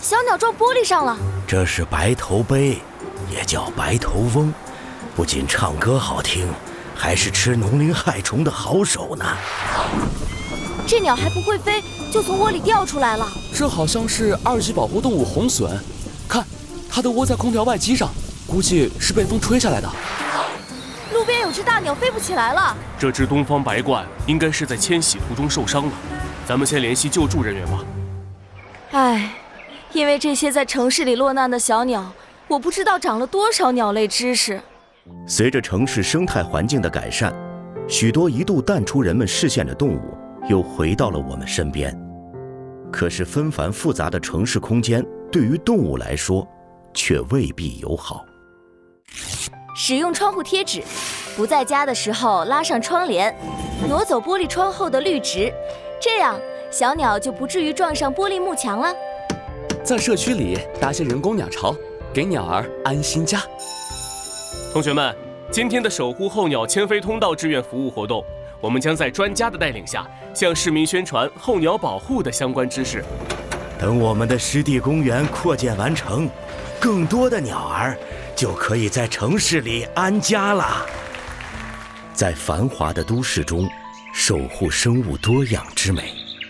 小鸟撞玻璃上了。 这是白头鹎，也叫白头翁，不仅唱歌好听，还是吃农林害虫的好手呢。 这鸟还不会飞，就从窝里掉出来了。 这好像是2级保护动物红隼，看，它的窝在空调外机上，估计是被风吹下来的。 路边有只大鸟飞不起来了。 这只东方白鹳应该是在迁徙途中受伤了，咱们先联系救助人员吧。 唉，因为这些在城市里落难的小鸟，我不知道长了多少鸟类知识。 随着城市生态环境的改善，许多一度淡出人们视线的动物又回到了我们身边。可是纷繁复杂的城市空间对于动物来说却未必友好。 使用窗户贴纸，不在家的时候拉上窗帘，挪走玻璃窗后的绿植，这样小鸟就不至于撞上玻璃幕墙了。 在社区里搭些人工鸟巢，给鸟儿安心家。 同学们，今天的守护候鸟迁飞通道志愿服务活动，我们将在专家的带领下，向市民宣传候鸟保护的相关知识。 等我们的湿地公园扩建完成，更多的鸟儿就可以在城市里安家了。在繁华的都市中，守护生物多样之美。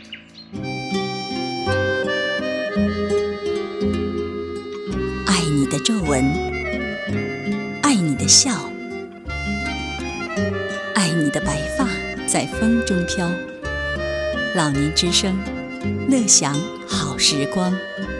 爱你的皱纹，爱你的笑，爱你的白发在风中飘。老年之声，乐享好时光。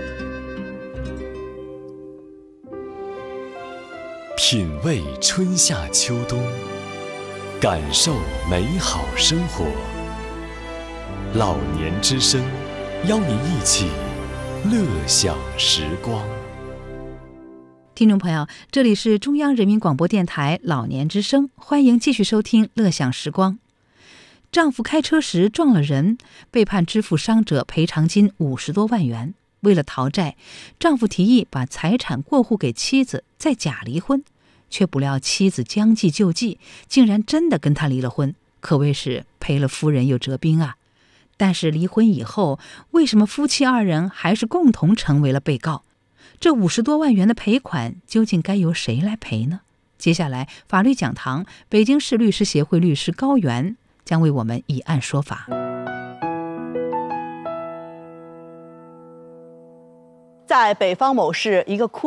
品味春夏秋冬，感受美好生活。老年之声，邀您一起乐享时光。 听众朋友，这里是中央人民广播电台老年之声，欢迎继续收听乐享时光。丈夫开车时撞了人，被判支付伤者赔偿金50多万元。为了逃债，丈夫提议把财产过户给妻子，再假离婚，却不料妻子将计就计，竟然真的跟他离了婚，可谓是赔了夫人又折兵啊。但是离婚以后，为什么夫妻2人还是共同成为了被告？这50多万元的赔款究竟该由谁来赔呢？接下来法律讲堂，北京市律师协会律师高原将为我们以案说法。 在北方某市一个